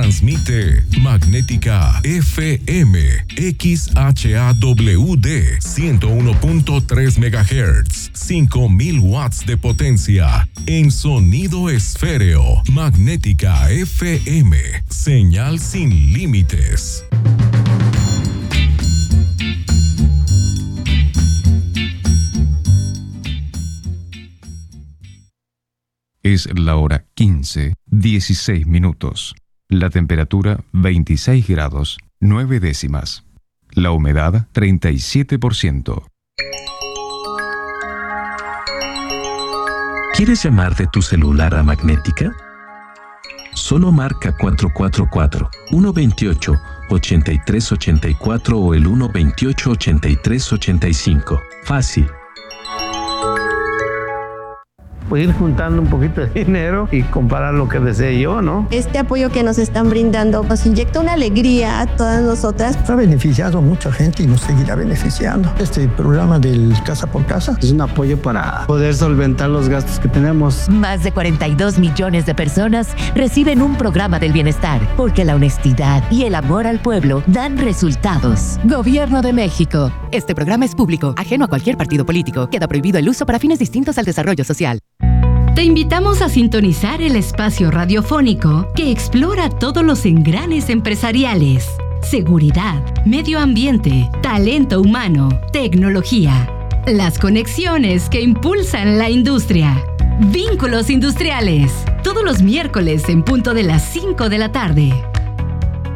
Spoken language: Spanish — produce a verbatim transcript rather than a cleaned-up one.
Transmite Magnética F M X H A W D ciento uno punto tres megahertz, cinco mil watts de potencia en sonido esféreo. Magnética F M, señal sin límites. Es la hora quince, dieciséis minutos. La temperatura veintiséis grados, nueve décimas. La humedad treinta y siete por ciento. ¿Quieres llamar de tu celular a Magnética? Solo marca cuatro cuatro cuatro, uno dos ocho, ocho tres ocho cuatro o el uno dos ocho, ocho tres ocho cinco. Fácil. Pues ir juntando un poquito de dinero y comprar lo que desee yo, ¿no? Este apoyo que nos están brindando nos inyecta una alegría a todas nosotras. Ha beneficiado a mucha gente y nos seguirá beneficiando. Este programa del Casa por Casa es un apoyo para poder solventar los gastos que tenemos. Más de cuarenta y dos millones de personas reciben un programa del bienestar, porque la honestidad y el amor al pueblo dan resultados. Gobierno de México. Este programa es público, ajeno a cualquier partido político. Queda prohibido el uso para fines distintos al desarrollo social. Te invitamos a sintonizar el espacio radiofónico que explora todos los engranes empresariales: seguridad, medio ambiente, talento humano, tecnología, las conexiones que impulsan la industria. Vínculos Industriales, todos los miércoles en punto de las cinco de la tarde.